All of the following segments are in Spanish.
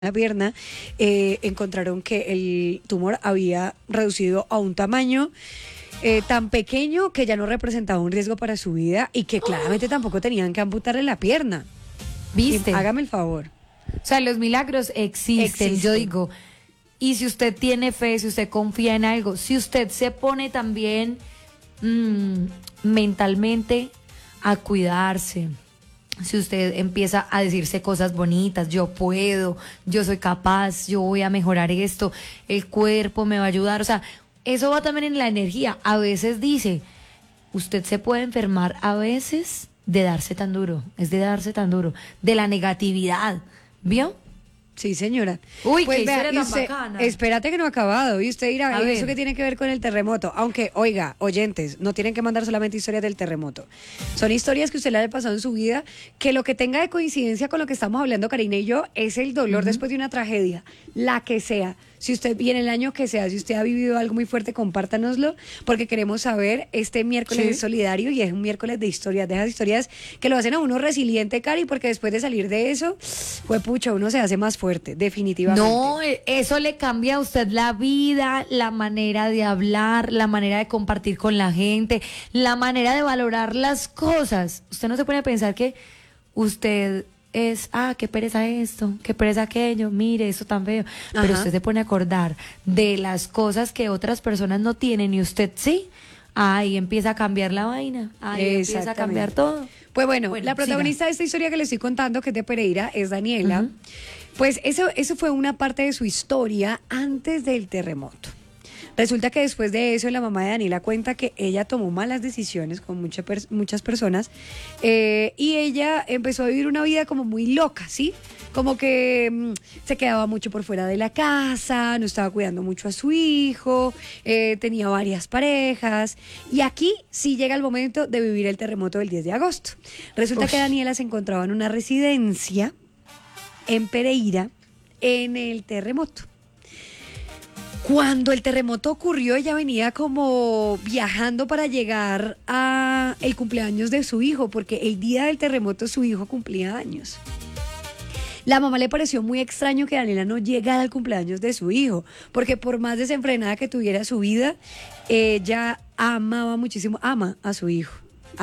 la pierna, encontraron que el tumor había reducido a un tamaño tan pequeño que ya no representaba un riesgo para su vida y que claramente tampoco tenían que amputarle la pierna. ¿Viste? Hágame el favor. O sea, los milagros existen, yo digo. Y si usted tiene fe, si usted confía en algo, si usted se pone también mentalmente a cuidarse, si usted empieza a decirse cosas bonitas, yo puedo, yo soy capaz, yo voy a mejorar esto, el cuerpo me va a ayudar, o sea, eso va también en la energía. A veces dice, usted se puede enfermar a veces de darse tan duro, es de darse tan duro, de la negatividad, ¿vio? Sí, señora. Uy, pues qué vea, historia y tan usted, bacana. espérate que no ha acabado. Y usted dirá, A ¿y eso ver. qué tiene que ver con el terremoto? Aunque, oiga, oyentes, no tienen que mandar solamente historias del terremoto. Son historias que usted le haya pasado en su vida, que lo que tenga de coincidencia con lo que estamos hablando, Karina y yo, es el dolor después de una tragedia, la que sea. Si usted viene el año que sea, si usted ha vivido algo muy fuerte, compártanoslo, porque queremos saber. Este miércoles es solidario y es un miércoles de historias, de esas historias que lo hacen a uno resiliente, Cari, porque después de salir de eso, fue pucha, uno se hace más fuerte, definitivamente. No, eso le cambia a usted la vida, la manera de hablar, la manera de compartir con la gente, la manera de valorar las cosas. Usted no se pone a pensar que usted es, qué pereza esto, qué pereza aquello, mire, eso tan feo. Pero Ajá. usted se pone a acordar de las cosas que otras personas no tienen y usted sí. Ahí empieza a cambiar la vaina, ahí empieza a cambiar todo. Pues bueno, Bueno, la protagonista de esta historia que le estoy contando, que es de Pereira, es Daniela. Pues eso fue una parte de su historia antes del terremoto. Resulta que después de eso, la mamá de Daniela cuenta que ella tomó malas decisiones con muchas personas y ella empezó a vivir una vida como muy loca, ¿sí? Como que se quedaba mucho por fuera de la casa, no estaba cuidando mucho a su hijo, tenía varias parejas. Y aquí sí llega el momento de vivir el terremoto del 10 de agosto. Resulta que Daniela se encontraba en una residencia en Pereira en el terremoto. Cuando el terremoto ocurrió, ella venía como viajando para llegar a el cumpleaños de su hijo, porque el día del terremoto su hijo cumplía años. La mamá le pareció muy extraño que Daniela no llegara al cumpleaños de su hijo, porque por más desenfrenada que tuviera su vida, ella amaba muchísimo, ama a su hijo.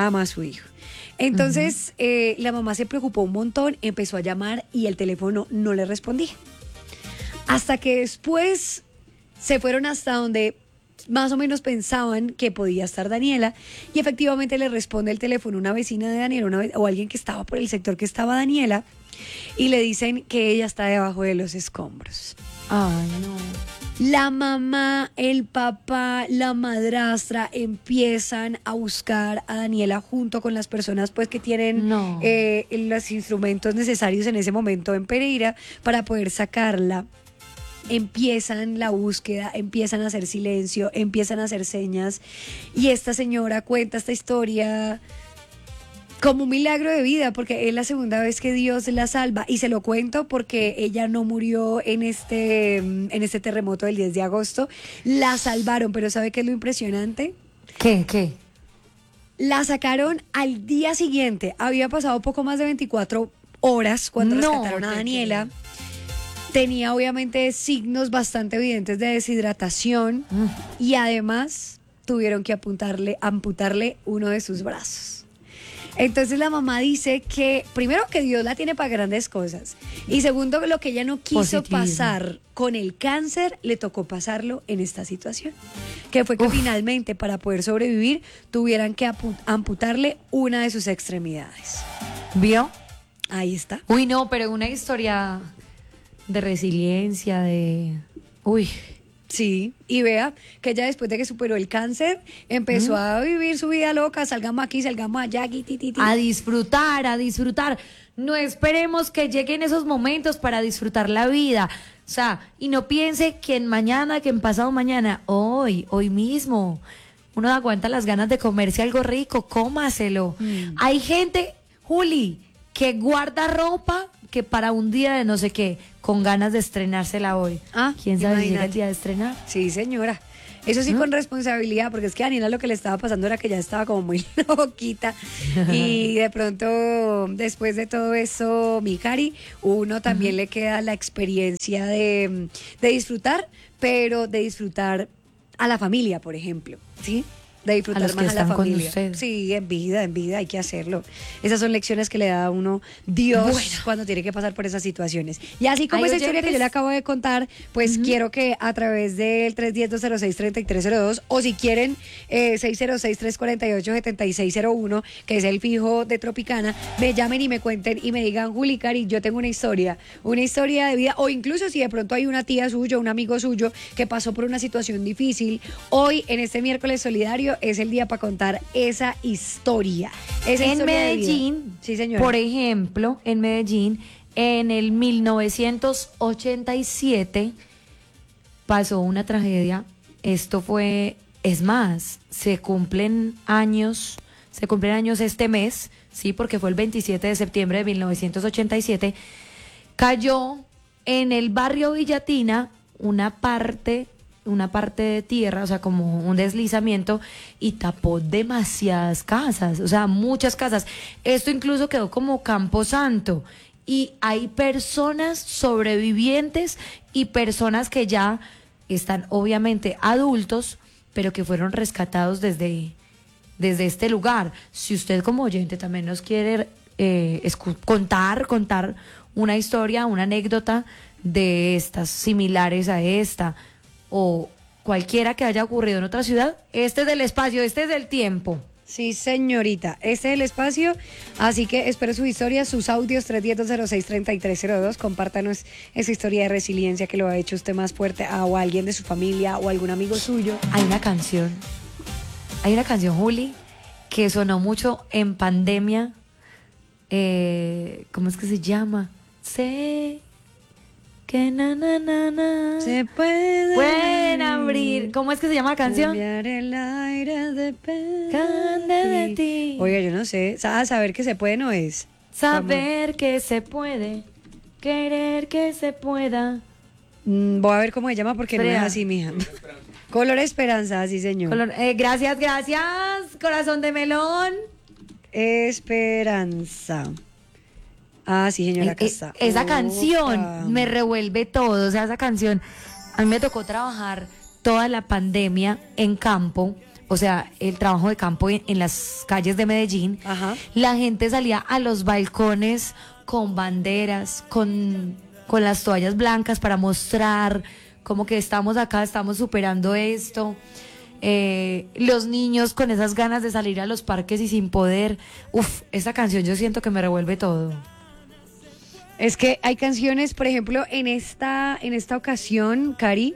Entonces, la mamá se preocupó un montón, empezó a llamar y el teléfono no le respondía. Hasta que después se fueron hasta donde más o menos pensaban que podía estar Daniela y efectivamente le responde el teléfono una vecina de Daniela o alguien que estaba por el sector que estaba Daniela y le dicen que ella está debajo de los escombros. Ay, no. La mamá, el papá, la madrastra empiezan a buscar a Daniela junto con las personas pues que tienen los instrumentos necesarios en ese momento en Pereira para poder sacarla. Empiezan la búsqueda, empiezan a hacer silencio, empiezan a hacer señas y esta señora cuenta esta historia como un milagro de vida porque es la segunda vez que Dios la salva y se lo cuento porque ella no murió en este terremoto del 10 de agosto, la salvaron, pero ¿sabe qué es lo impresionante? ¿Qué? La sacaron al día siguiente, había pasado poco más de 24 horas cuando rescataron a Daniela. Tenía obviamente signos bastante evidentes de deshidratación y además tuvieron que amputarle uno de sus brazos. Entonces la mamá dice que primero que Dios la tiene para grandes cosas y segundo lo que ella no quiso pasar con el cáncer le tocó pasarlo en esta situación, que fue que finalmente para poder sobrevivir tuvieran que amputarle una de sus extremidades. ¿Vio? Ahí está. Uy, no, pero una historia de resiliencia, Sí, y vea que ella después de que superó el cáncer, empezó a vivir su vida loca, salgamos aquí, salgamos allá, a disfrutar. No esperemos que lleguen esos momentos para disfrutar la vida. O sea, y no piense que en mañana, que en pasado mañana, hoy mismo, uno aguanta las ganas de comerse algo rico, cómaselo. Hay gente, Juli, que guarda ropa que para un día de no sé qué, con ganas de estrenársela hoy. ¿Quién sabe si llega el día de estrenar? Sí, señora. Eso sí, con responsabilidad, porque es que a Daniela lo que le estaba pasando era que ya estaba como muy loquita. Y de pronto, después de todo eso, mi Cari, uno también le queda la experiencia de disfrutar, pero de disfrutar a la familia, por ejemplo, ¿sí? De disfrutar los que más a la están con familia. usted. Sí, en vida hay que hacerlo. Esas son lecciones que le da a uno Dios cuando tiene que pasar por esas situaciones. Y así como Hay esa historia que yo le oyentes. acabo de contar, pues quiero que a través del 310-206-3302 o si quieren 606-348-7601, que es el fijo de Tropicana, me llamen y me cuenten y me digan, Juli, Cari, yo tengo una historia de vida, o incluso si de pronto hay una tía suya, un amigo suyo que pasó por una situación difícil, hoy en este miércoles solidario es el día para contar esa historia. Esa En historia de vida. Medellín, Sí, señora. por ejemplo, en Medellín, en el 1987 pasó una tragedia. Esto fue, es más, se cumplen años este mes, sí, porque fue el 27 de septiembre de 1987. Cayó en el barrio Villatina una parte de tierra, o sea, como un deslizamiento, y tapó demasiadas casas, o sea, muchas casas. Esto incluso quedó como Camposanto. Y hay personas sobrevivientes y personas que ya están obviamente adultos, pero que fueron rescatados desde este lugar. Si usted como oyente también nos quiere contar una historia, una anécdota de estas similares a esta, o cualquiera que haya ocurrido en otra ciudad, este es el espacio, este es el tiempo. Sí, señorita, este es el espacio, así que espero su historia, sus audios 310-206-3302, compártanos esa historia de resiliencia que lo ha hecho usted más fuerte o a alguien de su familia o algún amigo suyo. Hay una canción, Juli, que sonó mucho en pandemia, ¿cómo es que se llama? Sé que Se puede pueden abrir. ¿Cómo es que se llama la canción? cambiar el aire Depende de ti. Oiga, yo no sé, saber que se puede no es. Saber que se puede, querer que se pueda. Voy a ver cómo se llama porque no es Espera. así, mija. Color Esperanza, sí, señor. Gracias, corazón de melón. Esperanza. Ah, sí, señora, acá está. Esa Opa. canción me revuelve todo. O sea, esa canción, a mí me tocó trabajar toda la pandemia en campo. O sea, el trabajo de campo en las calles de Medellín. Ajá. La gente salía a los balcones con banderas, con las toallas blancas para mostrar como que estamos acá, estamos superando esto. Los niños con esas ganas de salir a los parques y sin poder. Uf, esa canción yo siento que me revuelve todo. Es que hay canciones, por ejemplo, en esta ocasión, Cari,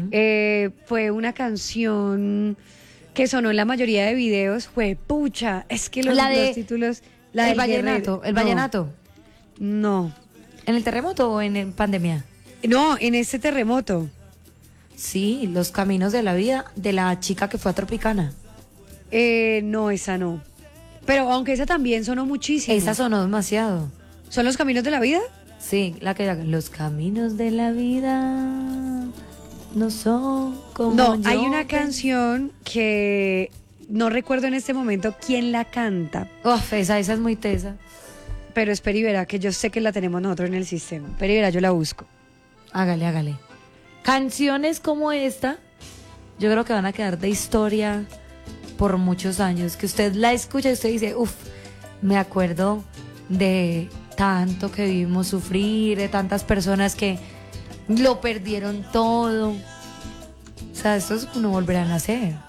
fue una canción que sonó en la mayoría de videos, fue pucha, es que los títulos... El vallenato, vallenato. No, ¿En el terremoto o en pandemia? no, en este terremoto. Sí, Los Caminos de la Vida, de la chica que fue a Tropicana. No, esa no. Pero aunque esa también sonó muchísimo. Esa sonó demasiado. ¿Son los caminos de la vida? Sí, los caminos de la vida no son como No, yo hay una canción que no recuerdo en este momento quién la canta, Uf, esa es muy tesa. pero espera y verá que yo sé que la tenemos nosotros en el sistema. Espera y verá, yo la busco. Hágale. Canciones como esta, yo creo que van a quedar de historia por muchos años. Que usted la escucha y usted dice, uff, me acuerdo de tanto que vivimos sufrir, de tantas personas que lo perdieron todo. O sea, estos no volverán a nacer.